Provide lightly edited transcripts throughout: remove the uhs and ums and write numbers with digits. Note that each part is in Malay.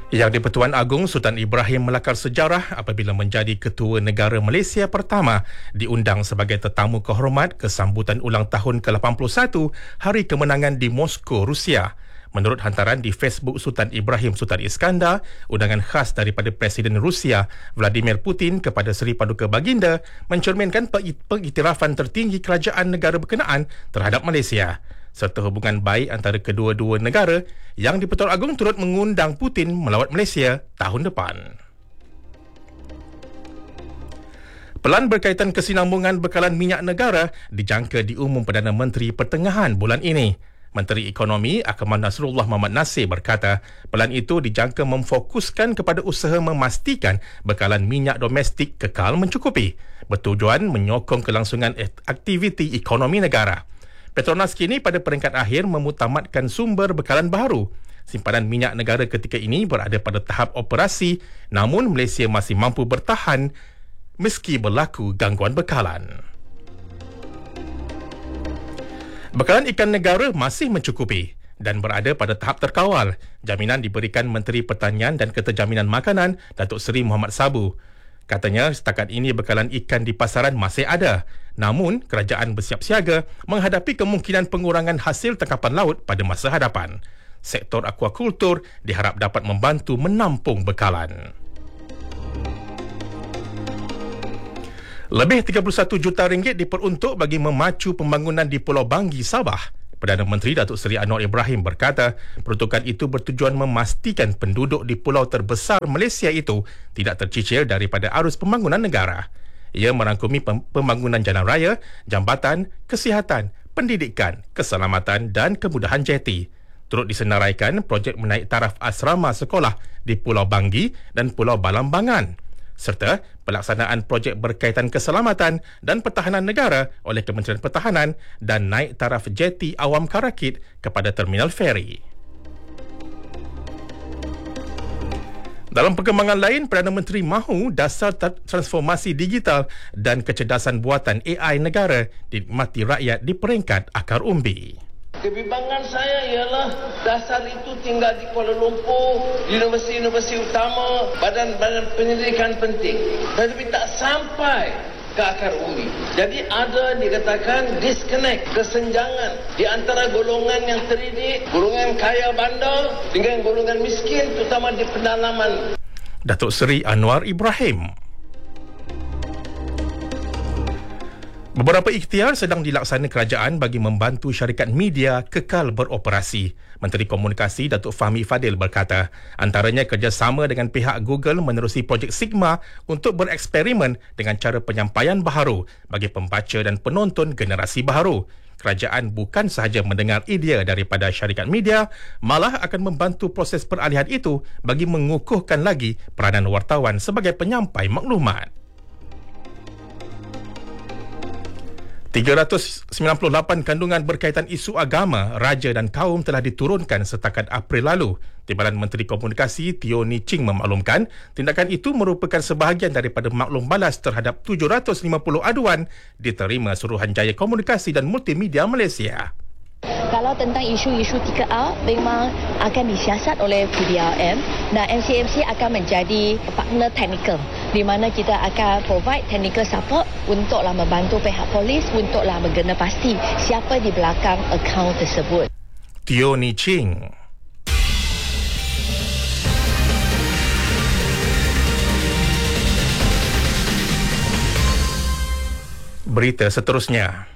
Yang di-Pertuan Agong Sultan Ibrahim melakar sejarah apabila menjadi Ketua Negara Malaysia pertama diundang sebagai tetamu kehormat ke sambutan ulang tahun ke-81 Hari Kemenangan di Moskow, Rusia. Menurut hantaran di Facebook Sultan Ibrahim Sultan Iskandar, undangan khas daripada Presiden Rusia Vladimir Putin kepada Seri Paduka Baginda mencerminkan pengiktirafan tertinggi kerajaan negara berkenaan terhadap Malaysia, serta hubungan baik antara kedua-dua negara. Yang di-Pertuan Agong turut mengundang Putin melawat Malaysia tahun depan. Pelan berkaitan kesinambungan bekalan minyak negara dijangka diumum Perdana Menteri pertengahan bulan ini. Menteri Ekonomi Akmal Nasrullah Muhammad Nasir berkata, pelan itu dijangka memfokuskan kepada usaha memastikan bekalan minyak domestik kekal mencukupi, bertujuan menyokong kelangsungan aktiviti ekonomi negara. Petronas kini pada peringkat akhir memutamatkan sumber bekalan baharu. Simpanan minyak negara ketika ini berada pada tahap operasi, namun Malaysia masih mampu bertahan meski berlaku gangguan bekalan. Bekalan ikan negara masih mencukupi dan berada pada tahap terkawal. Jaminan diberikan Menteri Pertanian dan Keterjaminan Makanan, Datuk Seri Muhammad Sabu. Katanya setakat ini bekalan ikan di pasaran masih ada. Namun, kerajaan bersiap siaga menghadapi kemungkinan pengurangan hasil tangkapan laut pada masa hadapan. Sektor akuakultur diharap dapat membantu menampung bekalan. Lebih 31 juta ringgit diperuntuk bagi memacu pembangunan di Pulau Banggi, Sabah. Perdana Menteri Datuk Seri Anwar Ibrahim berkata, peruntukan itu bertujuan memastikan penduduk di pulau terbesar Malaysia itu tidak tercicir daripada arus pembangunan negara. Ia merangkumi pembangunan jalan raya, jambatan, kesihatan, pendidikan, keselamatan dan kemudahan jeti. Turut disenaraikan projek menaik taraf asrama sekolah di Pulau Banggi dan Pulau Balambangan, serta pelaksanaan projek berkaitan keselamatan dan pertahanan negara oleh Kementerian Pertahanan dan naik taraf jeti Awam Karakit kepada terminal feri. Dalam perkembangan lain, Perdana Menteri mahu dasar transformasi digital dan kecerdasan buatan AI negara dinikmati rakyat di peringkat akar umbi. Kebimbangan saya ialah dasar itu tinggal di Kuala Lumpur, universiti-universiti utama, badan-badan penyelidikan penting, tetapi tak sampai ke akar umbi. Jadi ada dikatakan disconnect, kesenjangan di antara golongan yang terdidik, golongan kaya bandar dengan golongan miskin, terutama di pedalaman. Datuk Seri Anwar Ibrahim. Beberapa ikhtiar sedang dilaksana kerajaan bagi membantu syarikat media kekal beroperasi. Menteri Komunikasi Datuk Fahmi Fadil berkata, antaranya kerjasama dengan pihak Google menerusi projek Sigma untuk bereksperimen dengan cara penyampaian baharu bagi pembaca dan penonton generasi baharu. Kerajaan bukan sahaja mendengar idea daripada syarikat media, malah akan membantu proses peralihan itu bagi mengukuhkan lagi peranan wartawan sebagai penyampai maklumat. 398 kandungan berkaitan isu agama, raja dan kaum telah diturunkan setakat April lalu. Timbalan Menteri Komunikasi Teo Ni Ching memaklumkan, tindakan itu merupakan sebahagian daripada maklum balas terhadap 750 aduan diterima Suruhanjaya Komunikasi dan Multimedia Malaysia. Kalau tentang isu-isu 3A memang akan disiasat oleh PDRM dan NCMC akan menjadi partner teknikal di mana kita akan provide technical support untuklah membantu pihak polis untuklah menggena pasti siapa di belakang akaun tersebut. Teo Ni Ching. Berita seterusnya.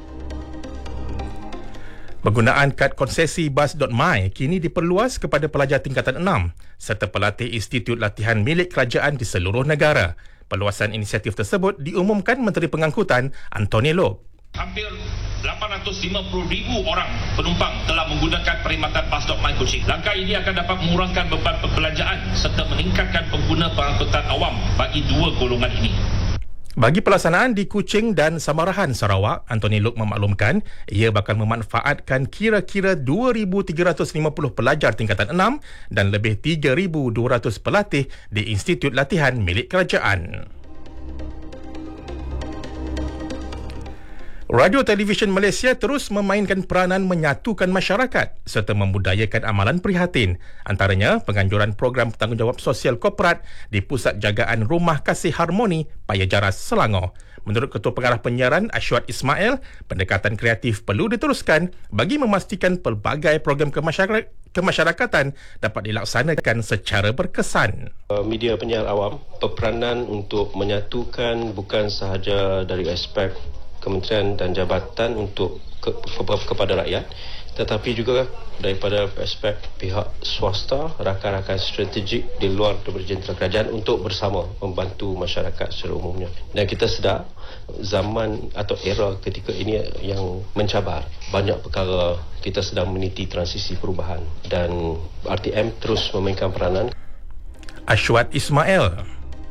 Penggunaan kad konsesi bas.my kini diperluas kepada pelajar tingkatan 6 serta pelatih institut latihan milik kerajaan di seluruh negara. Perluasan inisiatif tersebut diumumkan Menteri Pengangkutan Anthony Loke. Hampir 850,000 orang penumpang telah menggunakan perkhidmatan bas.my Kuching. Langkah ini akan dapat mengurangkan beban perbelanjaan serta meningkatkan pengguna pengangkutan awam bagi dua golongan ini. Bagi pelaksanaan di Kuching dan Samarahan, Sarawak, Anthony Loke memaklumkan ia bakal memanfaatkan kira-kira 2,350 pelajar tingkatan 6 dan lebih 3,200 pelatih di institut latihan milik kerajaan. Radio Televisyen Malaysia terus memainkan peranan menyatukan masyarakat serta membudayakan amalan prihatin. Antaranya, penganjuran program tanggungjawab sosial korporat di Pusat Jagaan Rumah Kasih Harmoni, Paya Jaras, Selangor. Menurut Ketua Pengarah Penyiaran Ashwat Ismail, pendekatan kreatif perlu diteruskan bagi memastikan pelbagai program kemasyarakatan dapat dilaksanakan secara berkesan. Media penyiar awam berperanan untuk menyatukan bukan sahaja dari aspek kementerian dan jabatan untuk kepada rakyat, tetapi juga daripada aspek pihak swasta, rakan-rakan strategik di luar daripada jentera kerajaan untuk bersama membantu masyarakat secara umumnya. Dan kita sedar zaman atau era ketika ini yang mencabar. Banyak perkara kita sedang meniti transisi perubahan dan RTM terus memainkan peranan. Ashwat Ismail.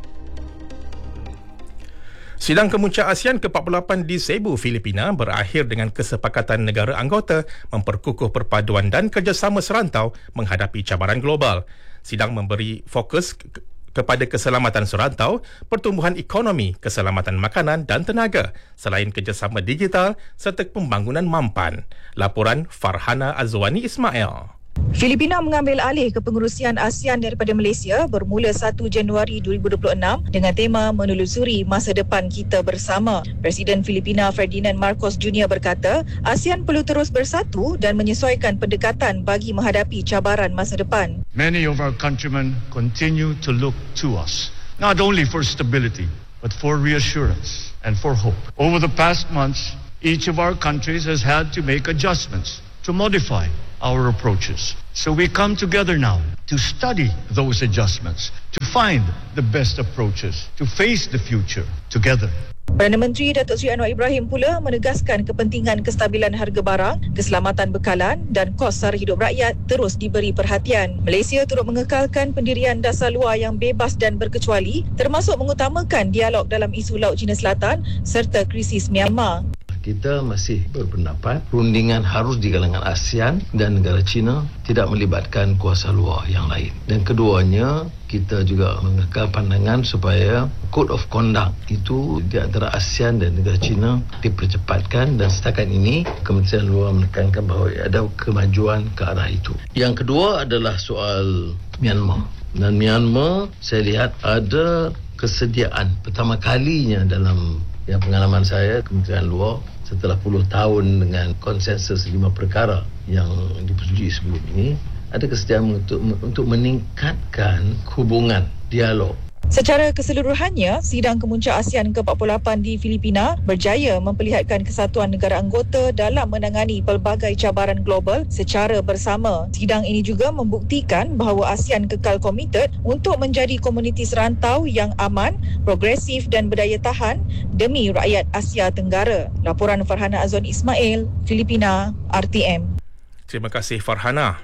Sidang Kemuncak ASEAN ke-48 di Cebu, Filipina berakhir dengan kesepakatan negara anggota memperkukuh perpaduan dan kerjasama serantau menghadapi cabaran global. Sidang memberi fokus kepada keselamatan serantau, pertumbuhan ekonomi, keselamatan makanan dan tenaga, selain kerjasama digital serta pembangunan mampan. Laporan Farhana Azwani Ismail. Filipina mengambil alih kepengurusian ASEAN daripada Malaysia bermula 1 Januari 2026 dengan tema menelusuri masa depan kita bersama. Presiden Filipina Ferdinand Marcos Jr. berkata, ASEAN perlu terus bersatu dan menyesuaikan pendekatan bagi menghadapi cabaran masa depan. Many of our countrymen continue to look to us, not only for stability, but for reassurance and for hope. Over the past months, each of our countries has had to make adjustments to modify our approaches. So we come together now to study those adjustments, to find the best approaches, to face the future together. Perdana Menteri Datuk Seri Anwar Ibrahim pula menegaskan kepentingan kestabilan harga barang, keselamatan bekalan dan kos sara hidup rakyat terus diberi perhatian. Malaysia turut mengekalkan pendirian dasar luar yang bebas dan berkecuali, termasuk mengutamakan dialog dalam isu Laut Cina Selatan serta krisis Myanmar. Kita masih berpendapat perundingan harus di kalangan ASEAN dan negara China, tidak melibatkan kuasa luar yang lain. Dan keduanya, kita juga mengekal pandangan supaya Code of Conduct itu di antara ASEAN dan negara China dipercepatkan, dan setakat ini Kementerian Luar menekankan bahawa ada kemajuan ke arah itu. Yang kedua adalah soal Myanmar. Dan Myanmar, saya lihat ada kesediaan pertama kalinya dalam pengalaman saya, Kementerian Luar setelah puluh tahun dengan konsensus 5 perkara yang dipersetujui sebelum ini, ada kesediaan untuk meningkatkan hubungan dialog. Secara keseluruhannya, Sidang Kemuncak ASEAN ke-48 di Filipina berjaya memperlihatkan kesatuan negara anggota dalam menangani pelbagai cabaran global secara bersama. Sidang ini juga membuktikan bahawa ASEAN kekal komited untuk menjadi komuniti serantau yang aman, progresif dan berdaya tahan demi rakyat Asia Tenggara. Laporan Farhana Azwan Ismail, Filipina, RTM. Terima kasih Farhana.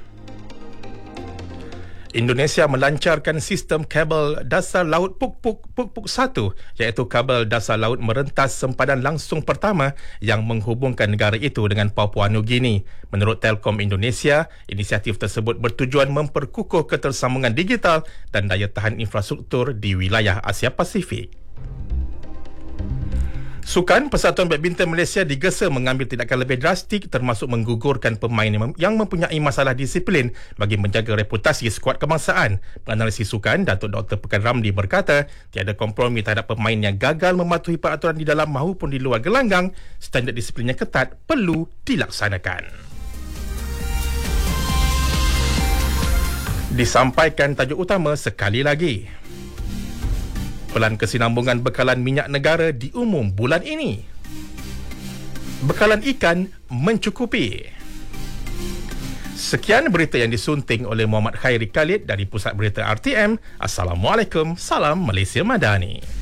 Indonesia melancarkan sistem kabel dasar laut Puk-Puk 1, iaitu kabel dasar laut merentas sempadan langsung pertama yang menghubungkan negara itu dengan Papua New Guinea. Menurut Telkom Indonesia, inisiatif tersebut bertujuan memperkukuh ketersambungan digital dan daya tahan infrastruktur di wilayah Asia Pasifik. Sukan Persatuan Badminton Malaysia digesa mengambil tindakan lebih drastik, termasuk menggugurkan pemain yang mempunyai masalah disiplin bagi menjaga reputasi skuad kebangsaan. Penganalisis sukan Datuk Dr. Pekan Ramli berkata, tiada kompromi terhadap pemain yang gagal mematuhi peraturan di dalam maupun di luar gelanggang. Standard disiplin yang ketat perlu dilaksanakan. Disampaikan tajuk utama sekali lagi. Pelan kesinambungan bekalan minyak negara diumum bulan ini. Bekalan ikan mencukupi. Sekian berita yang disunting oleh Muhammad Khairi Khalid dari Pusat Berita RTM. Assalamualaikum, salam Malaysia Madani.